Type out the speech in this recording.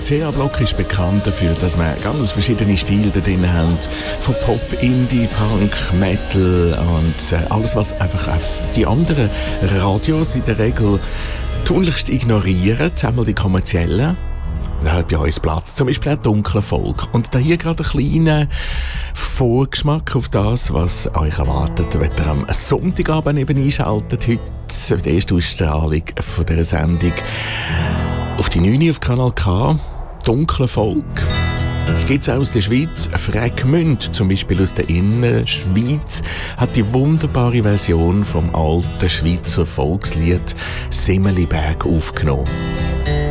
CA-Block ist bekannt dafür, dass man ganz verschiedene Stile da drin hat. Von Pop, Indie, Punk, Metal und alles, was einfach auf die anderen Radios in der Regel tunlichst ignorieren. Einmal die kommerziellen. Da hat bei uns Platz, zum Beispiel auch dunkler Folk. Und da hier gerade ein kleiner Vorgeschmack auf das, was euch erwartet, wenn ihr am Sonntagabend eben einschaltet. Heute die erste Ausstrahlung von dieser Sendung auf die 9 auf Kanal K. Dunkler Folk. Gibt es auch aus der Schweiz. Freckmünd, zum Beispiel aus der Innerschweiz, hat die wunderbare Version vom alten Schweizer Volkslied «Simmeliberg» aufgenommen.